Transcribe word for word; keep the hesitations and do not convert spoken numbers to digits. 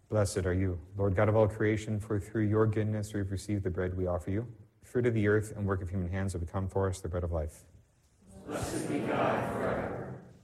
Blessed are you, Lord God of all creation, for through your goodness we have received the bread we offer you. Fruit of the earth and work of human hands have become for us the bread of life. Blessed be God forever.